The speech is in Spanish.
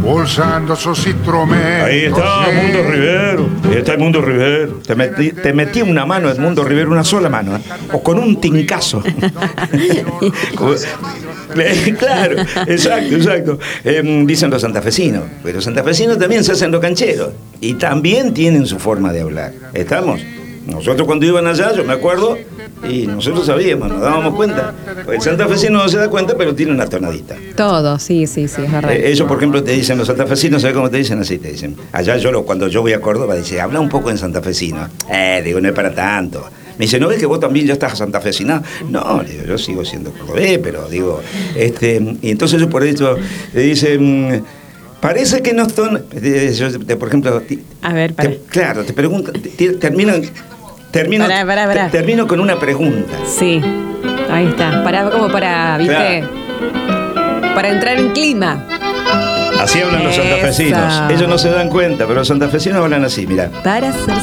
usando sus instrumentos. Ahí está Edmundo Rivero. Ahí está Edmundo Rivero. Te metí una mano, Edmundo Rivero, una sola mano, ¿eh? O con un tincazo. Claro, exacto. Dicen los santafesinos, pero los santafesinos también se hacen los cancheros y también tienen su forma de hablar. ¿Estamos? Nosotros cuando iban allá, yo me acuerdo, y nosotros sabíamos, nos dábamos cuenta. El santafesino no se da cuenta, pero tiene una tonadita. Todo, sí, es verdad. Ellos, por ejemplo, te dicen, los santafesinos, ¿sabes cómo te dicen? Así te dicen. Allá cuando yo voy a Córdoba, dice, habla un poco en santafesino. Digo, no es para tanto. Me dice, ¿no ves que vos también ya estás santafesinado? No, digo, yo sigo siendo cordobés, pero digo, y entonces yo por eso le dicen, parece que no son, por ejemplo, a ver, claro, te pregunto, termino con una pregunta. Sí, ahí está, ¿viste? Claro. Para entrar en clima. Así hablan los santafesinos. Ellos no se dan cuenta, pero los santafesinos hablan así, mirá. Para ser